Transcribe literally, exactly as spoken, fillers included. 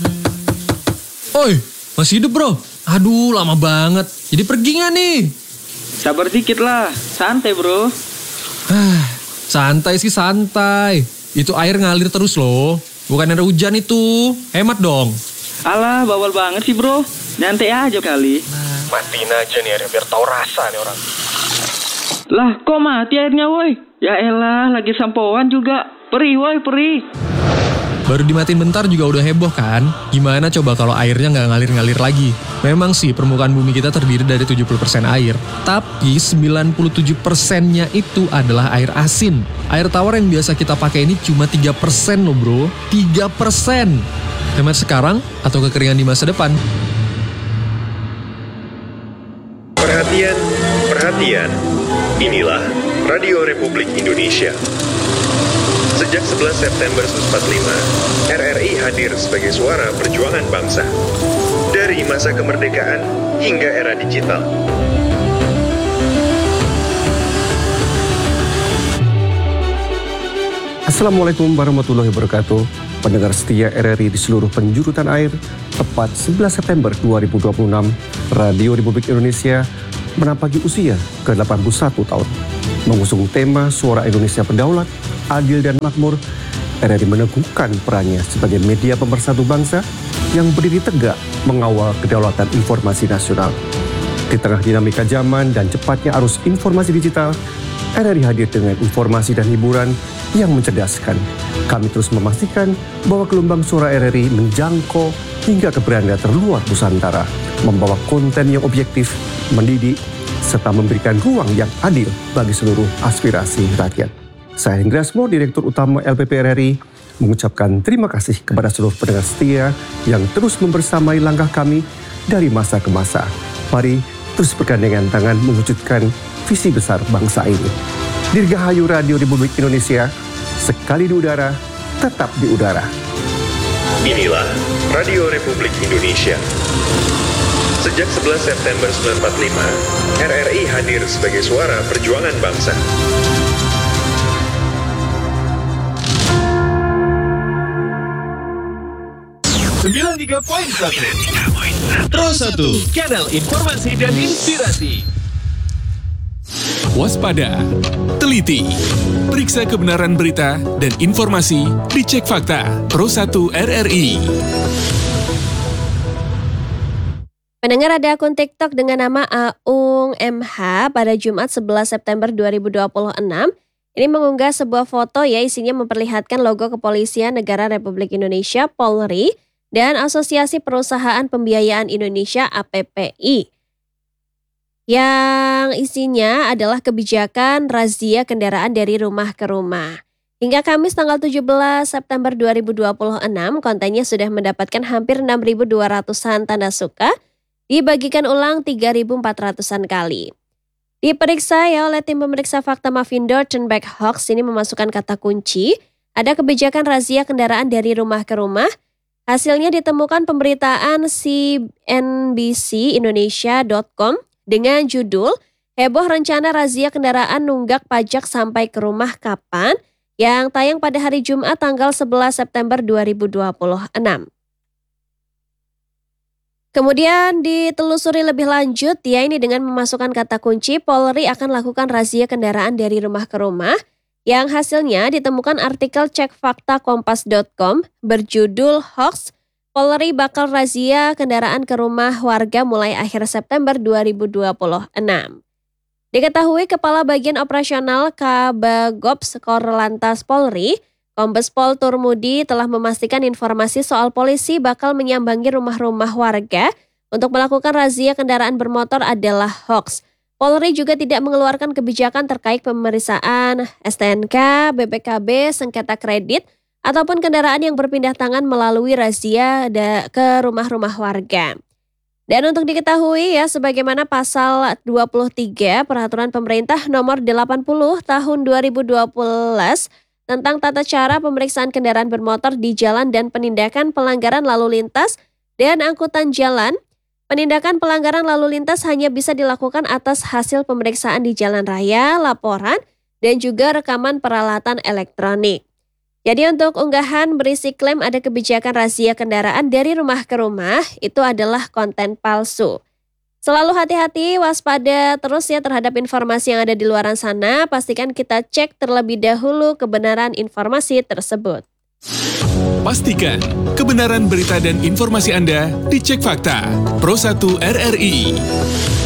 Oi, masih hidup bro? Aduh, lama banget. Jadi pergi gak nih? Sabar dikit lah, santai bro. Ah, santai sih santai. Itu air ngalir terus loh. Bukan ada hujan itu. Hemat dong. Alah, bawal banget sih bro. Nyantai aja kali. Matiin aja nih airnya biar tahu rasa nih orang. Lah, kok mati airnya woi? Ya elah, lagi sampoan juga. Perih woi, perih. Baru dimatiin bentar juga udah heboh kan? Gimana coba kalau airnya nggak ngalir-ngalir lagi? Memang sih permukaan bumi kita terdiri dari tujuh puluh persen air. Tapi sembilan puluh tujuh persennya itu adalah air asin. Air tawar yang biasa kita pakai ini cuma tiga persen loh bro. tiga persen. Hemat sekarang atau kekeringan di masa depan? Perhatian, perhatian. Inilah Radio Republik Indonesia. Sejak sebelas September seribu sembilan ratus empat puluh lima, R R I hadir sebagai suara perjuangan bangsa. Dari masa kemerdekaan hingga era digital. Assalamualaikum warahmatullahi wabarakatuh. Pendengar setia R R I di seluruh penjuru tanah air, tepat sebelas September dua ribu dua puluh enam, Radio Republik Indonesia menapaki usia ke delapan puluh satu tahun. Mengusung tema Suara Indonesia Berdaulat, Adil dan Makmur, R R I meneguhkan perannya sebagai media pemersatu bangsa yang berdiri tegak mengawal kedaulatan informasi nasional. Di tengah dinamika zaman dan cepatnya arus informasi digital, R R I hadir dengan informasi dan hiburan yang mencerdaskan. Kami terus memastikan bahwa gelombang suara R R I menjangkau hingga ke beranda terluar Nusantara, membawa konten yang objektif, mendidik, serta memberikan ruang yang adil bagi seluruh aspirasi rakyat. Saya Hendra Asmo, Direktur Utama L P P R R I, mengucapkan terima kasih kepada seluruh pendengar setia yang terus membersamai langkah kami dari masa ke masa. Mari terus bergandengan tangan mewujudkan visi besar bangsa ini. Dirgahayu Radio Republik Indonesia, sekali di udara, tetap di udara. Inilah Radio Republik Indonesia. Sejak sebelas September seribu sembilan ratus empat puluh lima, R R I hadir sebagai suara perjuangan bangsa. sembilan puluh tiga koma satu Pro satu, kanal informasi dan inspirasi. Waspada, teliti, periksa kebenaran berita dan informasi, dicek fakta. Pro satu R R I. Pendengar, ada akun TikTok dengan nama Aung M H pada Jumat sebelas September dua ribu dua puluh enam. Ini mengunggah sebuah foto ya, isinya memperlihatkan logo Kepolisian Negara Republik Indonesia, Polri, dan Asosiasi Perusahaan Pembiayaan Indonesia A P P I. Yang isinya adalah kebijakan razia kendaraan dari rumah ke rumah. Hingga Kamis tanggal tujuh belas September dua ribu dua puluh enam, kontennya sudah mendapatkan hampir enam ribu dua ratusan tanda suka, dibagikan ulang tiga ribu empat ratusan kali. Diperiksa ya oleh tim pemeriksa fakta Mavindo, Turnback Hoax ini memasukkan kata kunci, ada kebijakan razia kendaraan dari rumah ke rumah. Hasilnya ditemukan pemberitaan C N B C Indonesia dot com dengan judul Heboh Rencana Razia Kendaraan Nunggak Pajak Sampai ke Rumah Kapan, yang tayang pada hari Jumat tanggal sebelas September dua ribu dua puluh enam. Kemudian ditelusuri lebih lanjut, ya ini dengan memasukkan kata kunci Polri akan lakukan razia kendaraan dari rumah ke rumah, yang hasilnya ditemukan artikel cek fakta kompas dot com berjudul Hoax, Polri bakal razia kendaraan ke rumah warga mulai akhir September dua ribu dua puluh enam. Diketahui Kepala Bagian Operasional Kabagops Korlantas Polri, Kombes Pol Turmudi telah memastikan informasi soal polisi bakal menyambangi rumah-rumah warga untuk melakukan razia kendaraan bermotor adalah hoax. Polri juga tidak mengeluarkan kebijakan terkait pemeriksaan S T N K, B P K B, sengketa kredit, ataupun kendaraan yang berpindah tangan melalui razia ke rumah-rumah warga. Dan untuk diketahui ya, sebagaimana pasal dua puluh tiga Peraturan Pemerintah Nomor delapan puluh Tahun dua ribu dua belas tentang tata cara pemeriksaan kendaraan bermotor di jalan dan penindakan pelanggaran lalu lintas dan angkutan jalan, penindakan pelanggaran lalu lintas hanya bisa dilakukan atas hasil pemeriksaan di jalan raya, laporan, dan juga rekaman peralatan elektronik. Jadi untuk unggahan berisi klaim ada kebijakan razia kendaraan dari rumah ke rumah, itu adalah konten palsu. Selalu hati-hati, waspada terus ya terhadap informasi yang ada di luaran sana. Pastikan kita cek terlebih dahulu kebenaran informasi tersebut. Pastikan kebenaran berita dan informasi Anda dicek fakta. Pro satu R R I.